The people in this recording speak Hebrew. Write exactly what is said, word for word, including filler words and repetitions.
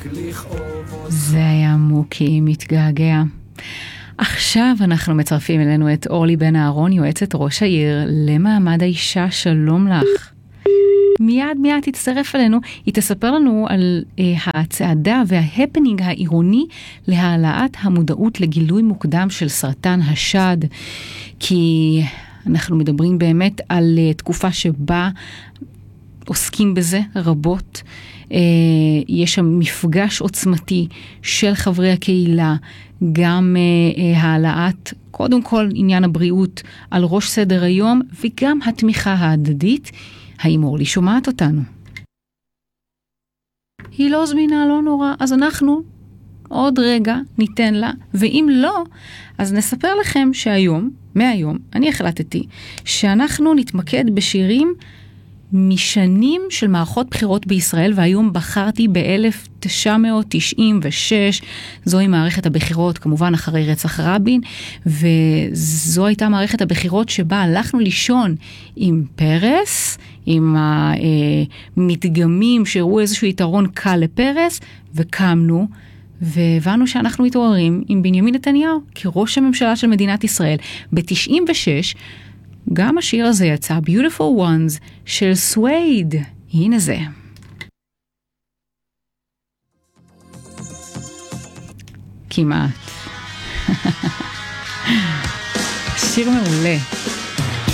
זה היה מוקי מתגעגע. עכשיו אנחנו מצרפים אלינו את אורלי בן אהרון, יועצת ראש העיר למעמד האישה. שלום לך. מיד מיד תצטרף אלינו, היא תספר לנו על אה, הצעדה וההפנינג העירוני להעלאת המודעות לגילוי מוקדם של סרטן השד, כי אנחנו מדברים באמת על אה, תקופה שבה עוסקים בזה רבות. אה, יש שם מפגש עוצמתי של חברי הקהילה, גם אה, אה, העלאת, קודם כל עניין הבריאות על ראש סדר היום, וגם התמיכה ההדדית. האם אורלי שומעת אותנו? היא לא זמינה, לא נורא, אז אנחנו עוד רגע ניתן לה, ואם לא, אז נספר לכם שהיום, מהיום, אני החלטתי שאנחנו נתמקד בשירים משנים של מערכות בחירות בישראל, והיום בחרתי ב-אלף תשע מאות תשעים ושש, זוהי מערכת הבחירות, כמובן אחרי רצח רבין, וזו הייתה מערכת הבחירות שבה הלכנו לישון עם פרס, עם המתגמים שהראו איזשהו יתרון קל לפרס, וקמנו, והבנו שאנחנו מתעוררים עם בנימין נתניהו, כראש הממשלה של מדינת ישראל. ב-תשעים ושש, גם השיר הזה יצא, Beautiful Ones, של סווייד. הנה זה. כמעט. שיר מעולה.